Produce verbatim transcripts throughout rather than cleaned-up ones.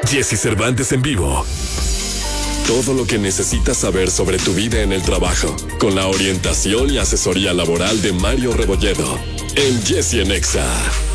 Jesse Cervantes en vivo. Todo lo que necesitas saber sobre tu vida en el trabajo, con la orientación y asesoría laboral de Mario Rebolledo, en Jesse en Exa.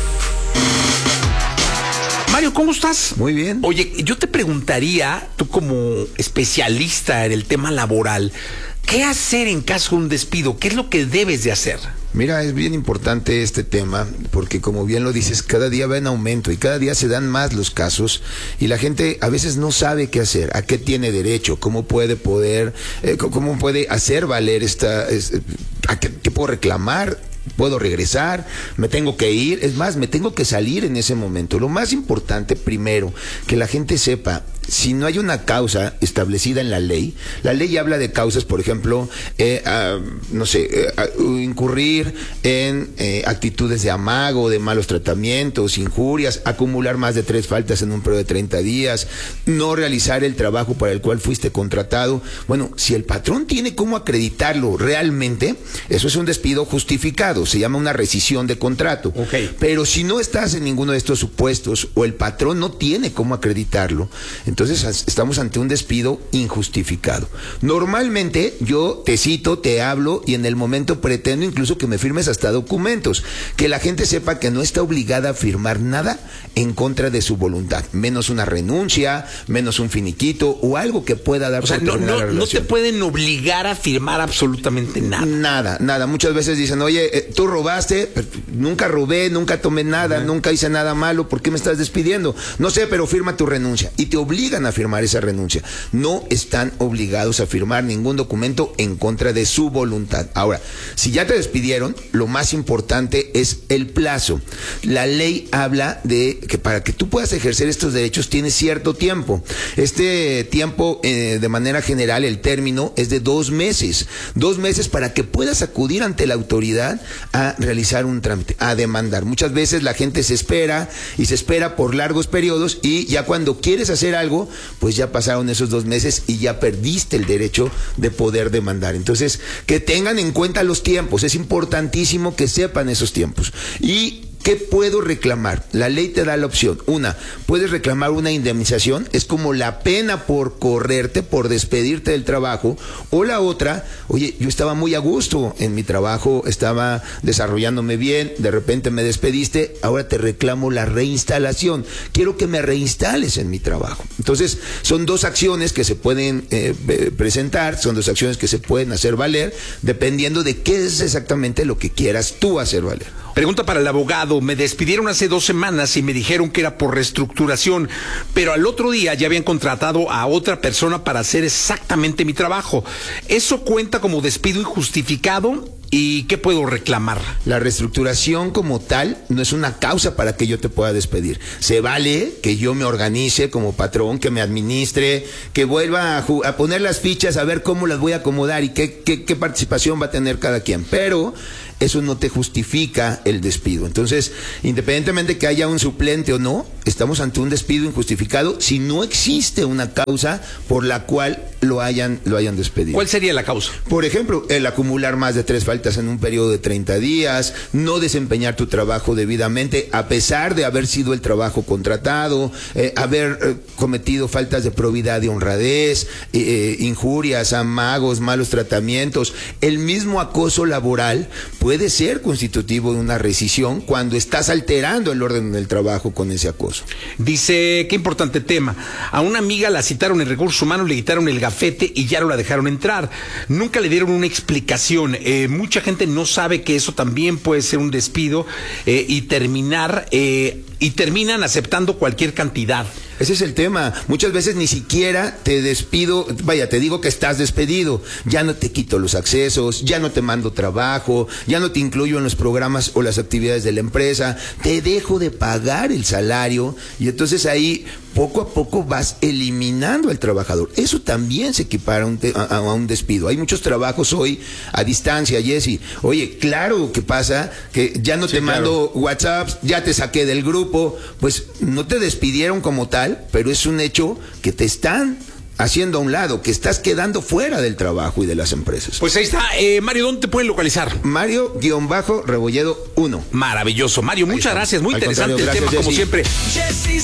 Mario, ¿cómo estás? Muy bien. Oye, yo te preguntaría, tú como especialista en el tema laboral, ¿qué hacer en caso de un despido? ¿Qué es lo que debes de hacer? Mira, es bien importante este tema porque, como bien lo dices, cada día va en aumento y cada día se dan más los casos y la gente a veces no sabe qué hacer, a qué tiene derecho, cómo puede poder, eh, cómo puede hacer valer esta, es, a qué, qué puedo reclamar. Puedo regresar, me tengo que ir, es más, me tengo que salir en ese momento. Lo más importante, primero, que la gente sepa, si no hay una causa establecida en la ley, la ley habla de causas, por ejemplo, eh, uh, no sé, uh, incurrir en eh, actitudes de amago, de malos tratamientos, injurias, acumular más de tres faltas en un periodo de treinta días, no realizar el trabajo para el cual fuiste contratado. Bueno, si el patrón tiene cómo acreditarlo realmente, eso es un despido justificado, se llama una rescisión de contrato. Okay. Pero si no estás en ninguno de estos supuestos o el patrón no tiene cómo acreditarlo, entonces estamos ante un despido injustificado. Normalmente yo te cito, te hablo y en el momento pretendo incluso que me firmes hasta documentos, que la gente sepa que no está obligada a firmar nada en contra de su voluntad, menos una renuncia, menos un finiquito o algo que pueda dar. O sea, por no, terminar no, la no relación. te pueden obligar a firmar absolutamente nada. Nada, nada. Muchas veces dicen, oye, eh, tú robaste, nunca robé, nunca tomé nada, uh-huh. nunca hice nada malo, ¿por qué me estás despidiendo? No sé, pero firma tu renuncia. Y te obligan a firmar esa renuncia. No están obligados a firmar ningún documento en contra de su voluntad. Ahora, si ya te despidieron, lo más importante es el plazo. La ley habla de que para que tú puedas ejercer estos derechos tienes cierto tiempo. Este tiempo, eh, de manera general, el término es de dos meses. Dos meses para que puedas acudir ante la autoridad a realizar un trámite, a demandar. Muchas veces la gente se espera y se espera por largos periodos y ya cuando quieres hacer algo, pues ya pasaron esos dos meses y ya perdiste el derecho de poder demandar. Entonces, que tengan en cuenta los tiempos, es importantísimo que sepan esos tiempos. Y ¿qué puedo reclamar? La ley te da la opción. Una, puedes reclamar una indemnización, es como la pena por correrte, por despedirte del trabajo. O la otra, oye, yo estaba muy a gusto en mi trabajo, estaba desarrollándome bien, de repente me despediste, ahora te reclamo la reinstalación. Quiero que me reinstales en mi trabajo. Entonces, son dos acciones que se pueden eh, presentar, son dos acciones que se pueden hacer valer, dependiendo de qué es exactamente lo que quieras tú hacer valer. Pregunta para el abogado. Me despidieron hace dos semanas y me dijeron que era por reestructuración, pero al otro día ya habían contratado a otra persona para hacer exactamente mi trabajo. ¿Eso cuenta como despido injustificado? ¿Y qué puedo reclamar? La reestructuración como tal no es una causa para que yo te pueda despedir. Se vale que yo me organice como patrón, que me administre, que vuelva a, a poner las fichas, a ver cómo las voy a acomodar y qué, qué, qué participación va a tener cada quien. Pero eso no te justifica el despido. Entonces, independientemente que haya un suplente o no, estamos ante un despido injustificado si no existe una causa por la cual lo hayan, lo hayan despedido. ¿Cuál sería la causa? Por ejemplo, el acumular más de tres faltas en un periodo de treinta días, no desempeñar tu trabajo debidamente a pesar de haber sido el trabajo contratado, eh, haber eh, cometido faltas de probidad y honradez, eh, injurias, amagos, malos tratamientos. El mismo acoso laboral puede ser constitutivo de una rescisión cuando estás alterando el orden del trabajo con ese acoso. Dice, qué importante tema. A una amiga la citaron en recursos humanos, le quitaron el gafete y ya no la dejaron entrar. Nunca le dieron una explicación. Eh, mucha gente no sabe que eso también puede ser un despido eh, y terminar eh, y terminan aceptando cualquier cantidad. Ese es el tema. Muchas veces ni siquiera te despido, vaya, te digo que estás despedido, ya no te quito los accesos, ya no te mando trabajo, ya no te incluyo en los programas o las actividades de la empresa, te dejo de pagar el salario y entonces ahí poco a poco vas eliminando al trabajador. Eso también se equipara a un, a, a un despido. Hay muchos trabajos hoy a distancia, Jesse. Oye, claro que pasa que ya no sí, te claro. mando WhatsApps, ya te saqué del grupo, pues no te despidieron como tal, pero es un hecho que te están haciendo a un lado, que estás quedando fuera del trabajo y de las empresas. Pues ahí está. Eh, Mario, ¿dónde te pueden localizar? Mario-Rebolledo uno. Maravilloso. Mario, muchas gracias. Muy interesante el tema, como siempre.